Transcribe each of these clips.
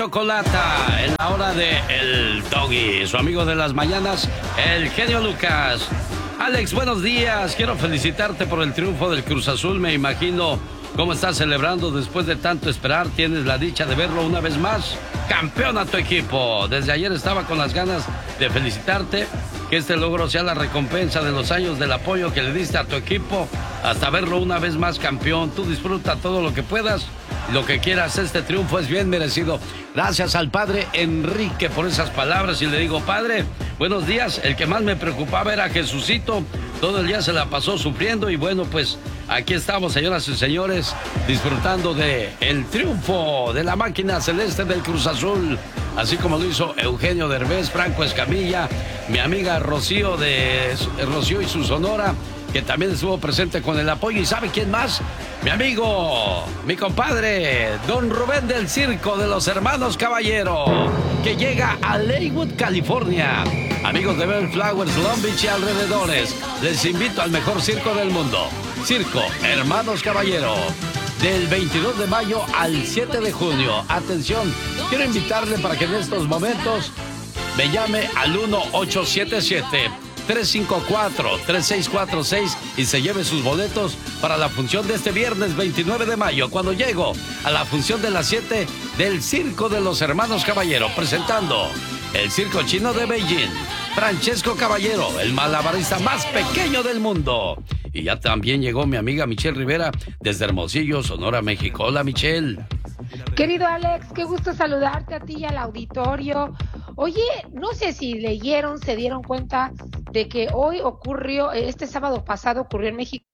chocolata en la hora de El Doggy, su amigo de las mañanas, el genio Lucas. Alex, buenos días. Quiero felicitarte por el triunfo del Cruz Azul. Me imagino cómo estás celebrando después de tanto esperar. Tienes la dicha de verlo una vez más. Campeón a tu equipo. Desde ayer estaba con las ganas de felicitarte. Que este logro sea la recompensa de los años del apoyo que le diste a tu equipo hasta verlo una vez más campeón. Tú disfruta todo lo que puedas, lo que quieras. Este triunfo es bien merecido. Gracias al padre Enrique por esas palabras. Y le digo, padre, buenos días. El que más me preocupaba era Jesucito. Todo el día se la pasó sufriendo y bueno, pues aquí estamos, señoras y señores, disfrutando de el triunfo de la máquina celeste del Cruz Azul, así como lo hizo Eugenio Derbez, Franco Escamilla, mi amiga Rocío y su Sonora, que también estuvo presente con el apoyo. ¿Y sabe quién más? Mi amigo, mi compadre, don Rubén del Circo de los Hermanos Caballero, que llega a Leywood, California. Amigos de Bellflowers, Long Beach y alrededores, les invito al mejor circo del mundo, Circo Hermanos Caballero, del 22 de mayo al 7 de junio. Atención, quiero invitarle para que en estos momentos me llame al 1-877-354-3646 y se lleve sus boletos para la función de este viernes 29 de mayo, cuando llego a la función de las 7 del Circo de los Hermanos Caballero, presentando el Circo Chino de Beijing, Francesco Caballero, el malabarista más pequeño del mundo. Y ya también llegó mi amiga Michelle Rivera desde Hermosillo, Sonora, México. Hola, Michelle. Querido Alex, qué gusto saludarte a ti y al auditorio. Oye, no sé si leyeron, se dieron cuenta de que hoy ocurrió, este sábado pasado ocurrió en México,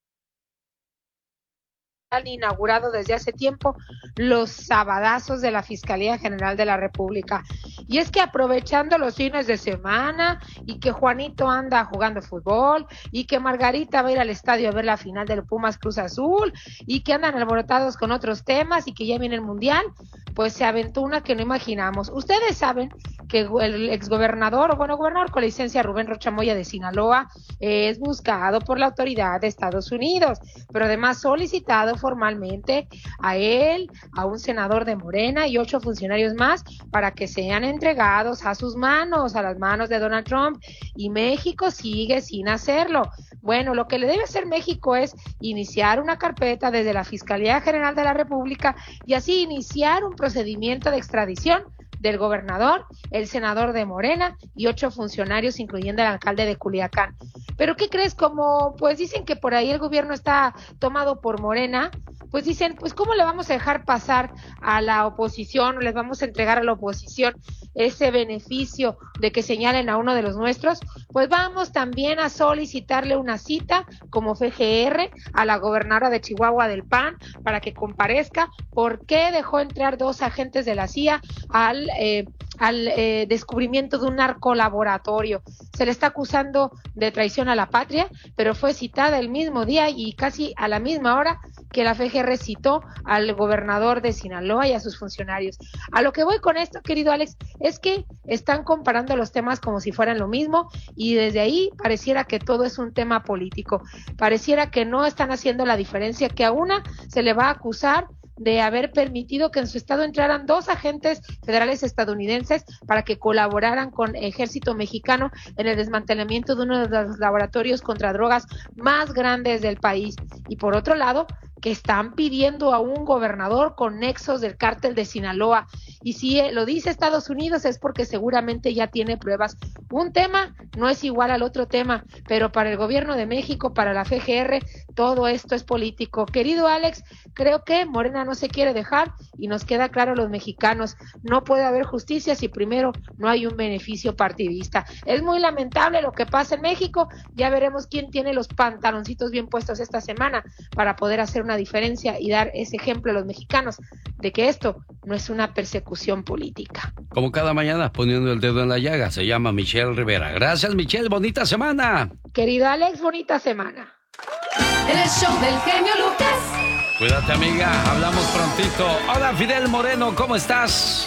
han inaugurado desde hace tiempo los sabadazos de la Fiscalía General de la República. Y es que aprovechando los fines de semana y que Juanito anda jugando fútbol y que Margarita va a ir al estadio a ver la final del Pumas Cruz Azul y que andan alborotados con otros temas y que ya viene el Mundial, pues se aventó una que no imaginamos. Ustedes saben que el exgobernador, gobernador con licencia Rubén Rocha Moya de Sinaloa es buscado por la autoridad de Estados Unidos, pero además solicitado formalmente a él, a un senador de Morena y 8 funcionarios más para que sean entregados a sus manos, a las manos de Donald Trump, y México sigue sin hacerlo. Bueno, lo que le debe hacer México es iniciar una carpeta desde la Fiscalía General de la República y así iniciar un procedimiento de extradición del gobernador, el senador de Morena y 8 funcionarios, incluyendo el alcalde de Culiacán. Pero ¿qué crees? Como pues dicen que por ahí el gobierno está tomado por Morena, pues dicen, pues ¿cómo le vamos a dejar pasar a la oposición, o les vamos a entregar a la oposición ese beneficio de que señalen a uno de los nuestros? Pues vamos también a solicitarle una cita como FGR a la gobernadora de Chihuahua del PAN para que comparezca. ¿Por qué dejó entrar 2 agentes de la CIA al descubrimiento de un narcolaboratorio? Se le está acusando de traición a la patria, pero fue citada el mismo día y casi a la misma hora que la FGR citó al gobernador de Sinaloa y a sus funcionarios. A lo que voy con esto, querido Alex, es que están comparando los temas como si fueran lo mismo y desde ahí pareciera que todo es un tema político. Pareciera que no están haciendo la diferencia, que a una se le va a acusar de haber permitido que en su estado entraran 2 agentes federales estadounidenses para que colaboraran con ejército mexicano en el desmantelamiento de uno de los laboratorios contra drogas más grandes del país. Y por otro lado, que están pidiendo a un gobernador con nexos del cártel de Sinaloa. Y si lo dice Estados Unidos es porque seguramente ya tiene pruebas. Un tema no es igual al otro tema, pero para el gobierno de México, para la FGR, todo esto es político. Querido Alex, creo que Morena no se quiere dejar y nos queda claro a los mexicanos, no puede haber justicia si primero no hay un beneficio partidista. Es muy lamentable lo que pasa en México, ya veremos quién tiene los pantaloncitos bien puestos esta semana para poder hacer una diferencia y dar ese ejemplo a los mexicanos de que esto no es una persecución política. Como cada mañana poniendo el dedo en la llaga, se llama Michelle Rivera. Gracias, Michelle, bonita semana. Querido Alex, bonita semana. En el show del genio Lucas. Cuídate, amiga, hablamos prontito. Hola, Fidel Moreno, ¿cómo estás?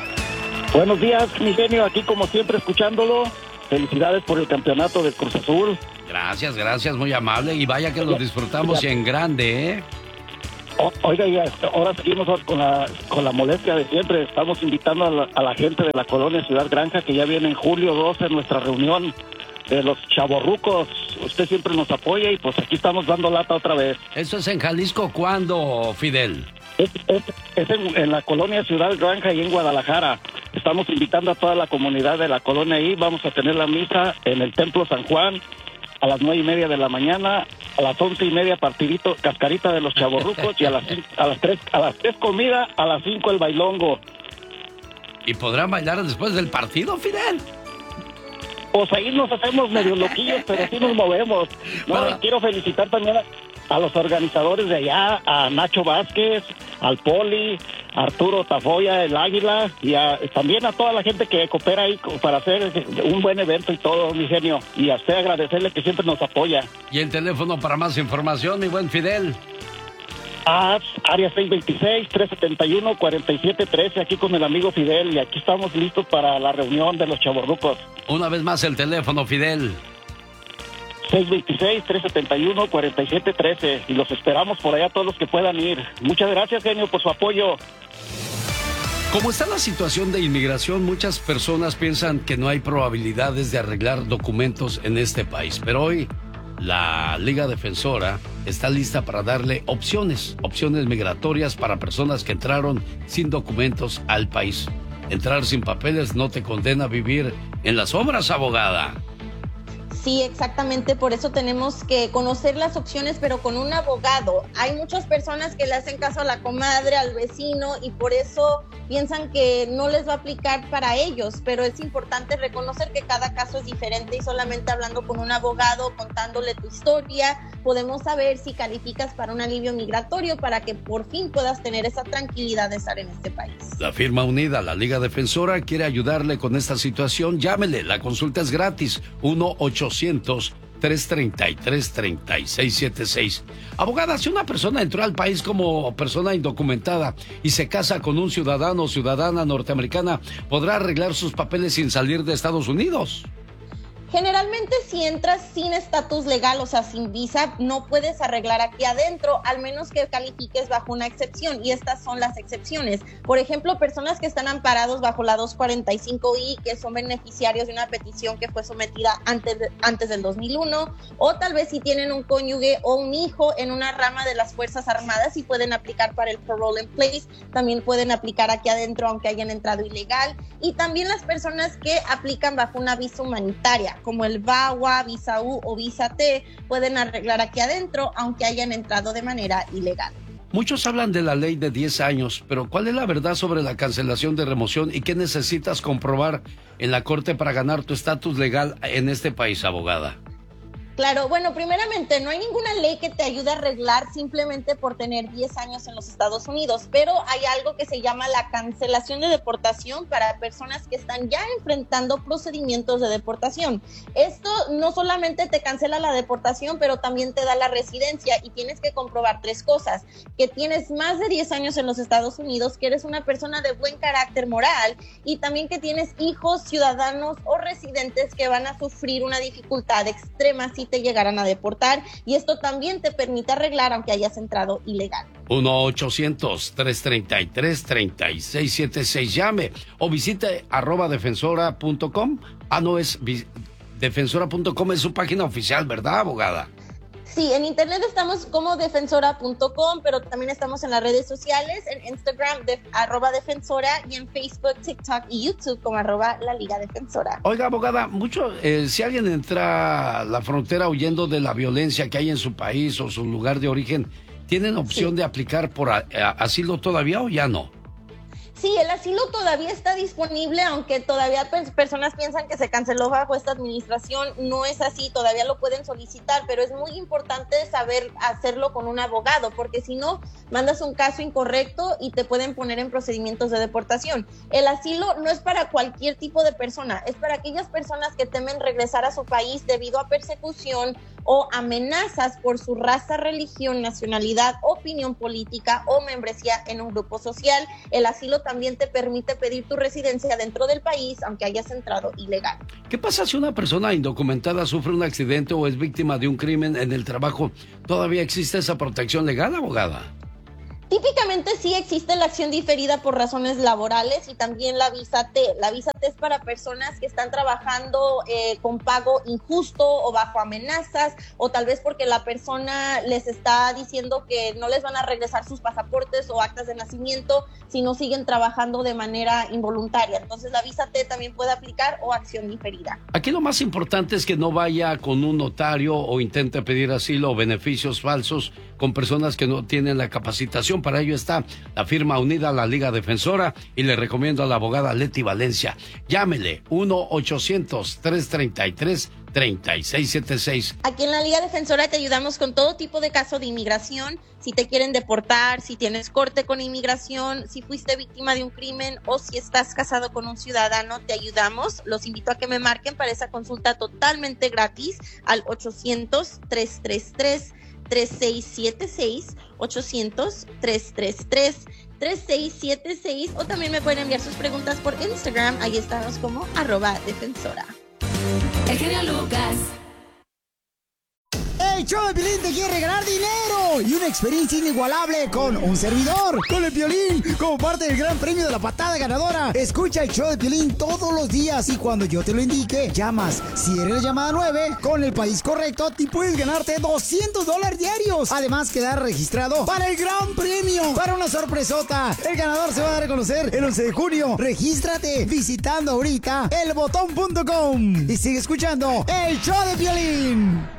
Buenos días, mi genio, aquí como siempre escuchándolo. Felicidades por el campeonato del Cruz Azul. Gracias, muy amable. Y vaya que lo disfrutamos y en grande, ¿eh? Oiga, ahora seguimos con la molestia de siempre. Estamos invitando a la gente de la colonia Ciudad Granja, que ya viene en julio 12 nuestra reunión de los chavorrucos. Usted siempre nos apoya y pues aquí estamos dando lata otra vez. ¿Eso es en Jalisco cuándo, Fidel? Es en la colonia Ciudad Granja y en Guadalajara. Estamos invitando a toda la comunidad de la colonia ahí. Vamos a tener la misa en el Templo San Juan a las 9:30 de la mañana, a las 11:30 partidito, cascarita de los chavorrucos, y a las 3 comida, a las 5 el bailongo. ¿Y podrán bailar después del partido, Fidel? Pues ahí nos hacemos medio loquillos, pero sí nos movemos. Quiero felicitar también a los organizadores de allá, a Nacho Vázquez, al Poli, a Arturo Tafoya, el Águila, y también a toda la gente que coopera ahí para hacer un buen evento y todo, mi genio. Y a usted agradecerle que siempre nos apoya. ¿Y el teléfono para más información, mi buen Fidel? Área 626-371-4713, aquí con el amigo Fidel, y aquí estamos listos para la reunión de los chavorrucos. Una vez más el teléfono, Fidel. 626-371-4713, y los esperamos por allá todos los que puedan ir. Muchas gracias, genio, por su apoyo. Como está la situación de inmigración, muchas personas piensan que no hay probabilidades de arreglar documentos en este país, pero hoy la Liga Defensora está lista para darle opciones migratorias para personas que entraron sin documentos al país. Entrar sin papeles no te condena a vivir en las sombras, abogada. Sí, exactamente, por eso tenemos que conocer las opciones, pero con un abogado. Hay muchas personas que le hacen caso a la comadre, al vecino, y por eso piensan que no les va a aplicar para ellos, pero es importante reconocer que cada caso es diferente y solamente hablando con un abogado, contándole tu historia, podemos saber si calificas para un alivio migratorio para que por fin puedas tener esa tranquilidad de estar en este país. La firma unida, la Liga Defensora, quiere ayudarle con esta situación. Llámele, la consulta es gratis, 1-800-333-3676. Abogada, si una persona entró al país como persona indocumentada y se casa con un ciudadano o ciudadana norteamericana, ¿podrá arreglar sus papeles sin salir de Estados Unidos? Generalmente si entras sin estatus legal, o sea, sin visa, no puedes arreglar aquí adentro, al menos que califiques bajo una excepción, y estas son las excepciones. Por ejemplo, personas que están amparados bajo la 245I, que son beneficiarios de una petición que fue sometida antes del 2001, o tal vez si tienen un cónyuge o un hijo en una rama de las Fuerzas Armadas y pueden aplicar para el Parole in Place, también pueden aplicar aquí adentro aunque hayan entrado ilegal, y también las personas que aplican bajo una visa humanitaria, como el VAWA, Visa U o Visa T, pueden arreglar aquí adentro aunque hayan entrado de manera ilegal. Muchos hablan de la ley de 10 años, pero ¿cuál es la verdad sobre la cancelación de remoción y qué necesitas comprobar en la corte para ganar tu estatus legal en este país, abogada? Claro, bueno, primeramente, no hay ninguna ley que te ayude a arreglar simplemente por tener 10 años en los Estados Unidos, pero hay algo que se llama la cancelación de deportación para personas que están ya enfrentando procedimientos de deportación. Esto no solamente te cancela la deportación, pero también te da la residencia y tienes que comprobar 3 cosas: que tienes más de 10 años en los Estados Unidos, que eres una persona de buen carácter moral y también que tienes hijos, ciudadanos o residentes que van a sufrir una dificultad extrema si te llegarán a deportar, y esto también te permite arreglar aunque hayas entrado ilegal. 1-800-333-3676. Llame o visite @defensora.com. No es defensora.com, es su página oficial, ¿verdad, abogada? Sí, en internet estamos como defensora.com, pero también estamos en las redes sociales, en Instagram @defensora y en Facebook, TikTok y YouTube como @la Liga Defensora. Oiga, abogada, si alguien entra a la frontera huyendo de la violencia que hay en su país o su lugar de origen, ¿tienen opción de aplicar por asilo todavía o ya no? Sí, el asilo todavía está disponible, aunque todavía personas piensan que se canceló bajo esta administración. No es así, todavía lo pueden solicitar, pero es muy importante saber hacerlo con un abogado, porque si no, mandas un caso incorrecto y te pueden poner en procedimientos de deportación. El asilo no es para cualquier tipo de persona, es para aquellas personas que temen regresar a su país debido a persecución o amenazas por su raza, religión, nacionalidad, opinión política o membresía en un grupo social. El asilo también te permite pedir tu residencia dentro del país aunque hayas entrado ilegal. ¿Qué pasa si una persona indocumentada sufre un accidente o es víctima de un crimen en el trabajo? ¿Todavía existe esa protección legal, abogada? Típicamente sí existe la acción diferida por razones laborales y también la visa T. La visa T es para personas que están trabajando con pago injusto o bajo amenazas, o tal vez porque la persona les está diciendo que no les van a regresar sus pasaportes o actas de nacimiento si no siguen trabajando de manera involuntaria. Entonces la visa T también puede aplicar, o acción diferida. Aquí lo más importante es que no vaya con un notario o intente pedir asilo o beneficios falsos con personas que no tienen la capacitación. Para ello está la firma unida a la Liga Defensora y le recomiendo a la abogada Leti Valencia. Llámele 1-800-333-3676. Aquí en la Liga Defensora te ayudamos con todo tipo de caso de inmigración. Si te quieren deportar, si tienes corte con inmigración, si fuiste víctima de un crimen o si estás casado con un ciudadano, te ayudamos. Los invito a que me marquen para esa consulta totalmente gratis al 800-333-3676, 800-333-3676, o también me pueden enviar sus preguntas por Instagram. Ahí estamos como @defensora. El genio Lucas. El show de Piolín te quiere regalar dinero y una experiencia inigualable con un servidor, con el Piolín, como parte del gran premio de la patada ganadora. Escucha el show de Piolín todos los días y cuando yo te lo indique, llamas. Si eres la llamada 9, con el país correcto, te puedes ganarte $200 diarios. Además, quedar registrado para el gran premio, para una sorpresota. El ganador se va a dar a conocer el 11 de junio. Regístrate visitando ahorita elbotón.com y sigue escuchando el show de Piolín.